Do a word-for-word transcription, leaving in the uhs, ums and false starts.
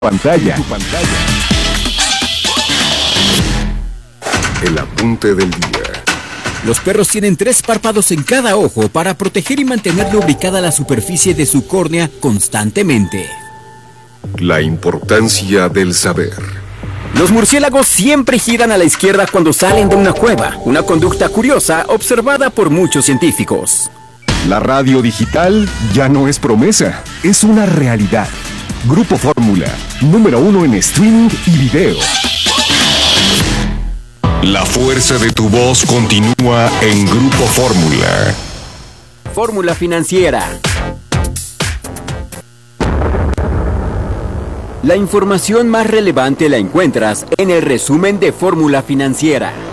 pantalla. Tu pantalla. El apunte del día. Los perros tienen tres párpados en cada ojo para proteger y mantener lubricada la superficie de su córnea constantemente. La importancia del saber. Los murciélagos siempre giran a la izquierda cuando salen de una cueva, una conducta curiosa observada por muchos científicos. La radio digital ya no es promesa, es una realidad. Grupo Fórmula, número uno en streaming y video. La fuerza de tu voz continúa en Grupo Fórmula. Fórmula Financiera. La información más relevante la encuentras en el resumen de Fórmula Financiera.